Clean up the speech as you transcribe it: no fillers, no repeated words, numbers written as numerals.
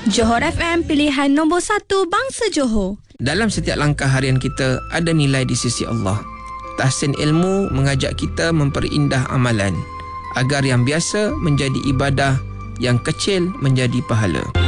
Johor FM, pilihan nombor 1 bangsa Johor. Dalam setiap langkah harian kita ada nilai di sisi Allah. Tahsin ilmu mengajak kita memperindah amalan agar yang biasa menjadi ibadah, yang kecil menjadi pahala.